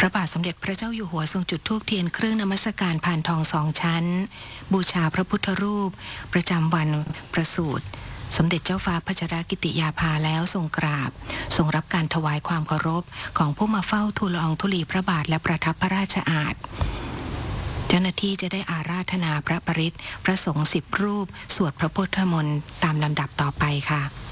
ระบาทสมเด็จพระเจ้าอยู่หัวทรงจุดธูปเทียนเครื่องนมัสการพานทอง2 ชั้นบูชาพระพุทธรูปประจำวันประสูติสมเด็จเจ้าฟ้าพัชรกิติยาภาแล้วทรงกราบทรงรับการถวายความเคารพของผู้มาเฝ้าทูลละอองธุลีพระบาทและประทับพระราชอาสน์เจ้าหน้าที่จะได้อาราธนาพระปริตรพระสงฆ์10 รูปสวดพระพุทธมนต์ตามลำดับต่อไปค่ะ